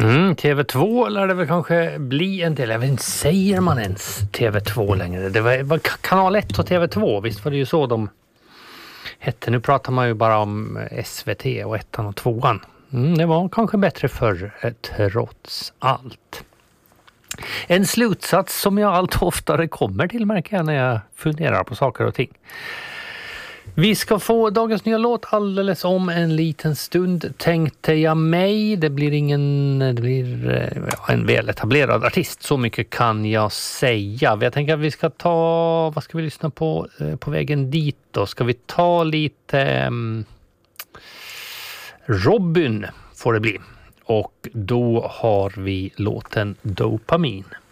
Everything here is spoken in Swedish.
TV2 lär det väl kanske bli en del. Jag vet inte, säger man ens TV2 längre? Det var kanal 1 och TV2, visst var det ju så de hette. Nu pratar man ju bara om SVT och 1 och 2. Det var kanske bättre förr trots allt. En slutsats som jag allt oftare kommer till, märker jag när jag funderar på saker och ting. Vi ska få dagens nya låt alldeles om en liten stund, tänkte jag mig. Det blir en väletablerad artist, så mycket kan jag säga. Jag tänker att vi ska ta, vad ska vi lyssna på vägen dit då? Ska vi ta lite Robin får det bli. Och då har vi låten Dopamin.